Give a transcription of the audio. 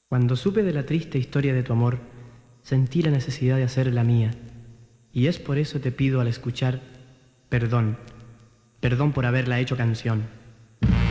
Cuando supe de la triste historia de tu amor, sentí la necesidad de hacer la mía, y es por eso te pido al escuchar, perdón, perdón por haberla hecho canción.